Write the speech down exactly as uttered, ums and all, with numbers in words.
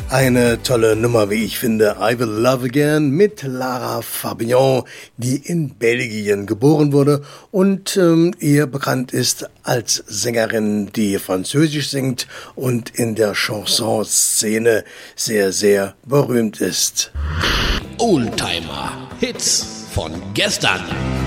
Eine tolle Nummer, wie ich finde, I Will Love Again mit Lara Fabian, die in Belgien geboren wurde und ähm, ihr bekannt ist als Sängerin, die Französisch singt und in der Chanson-Szene sehr, sehr berühmt ist. Oldtimer Hits von gestern.